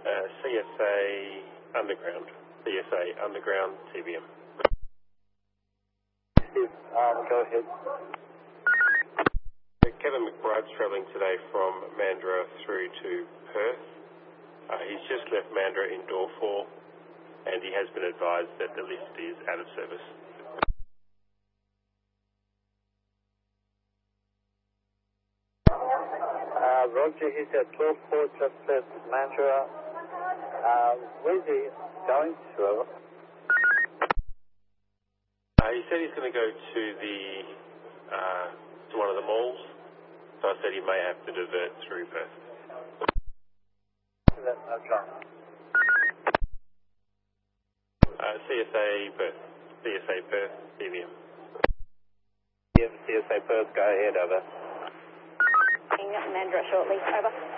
CSA Underground. CSA Underground, TBM. Go ahead. Kevin McBride's travelling today from Mandurah through to Perth. He's just left Mandurah in door 4, and he has been advised that the lift is out of service. Roger, he's at door 4, just left Mandurah. Where's he going to? He said he's going to go to to one of the malls, so I said he may have to divert through Perth. No trouble. CSA Perth. CSA Perth, TBM. Yeah, CSA Perth, go ahead, over. Mandurah shortly, over.